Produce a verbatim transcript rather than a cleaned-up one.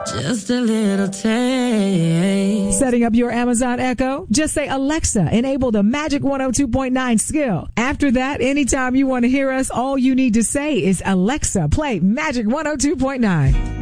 Just a little taste. Setting up your Amazon Echo? Just say, Alexa, enable the Magic one oh two point nine skill. After that, anytime you want to hear us, all you need to say is, Alexa, play Magic one oh two point nine.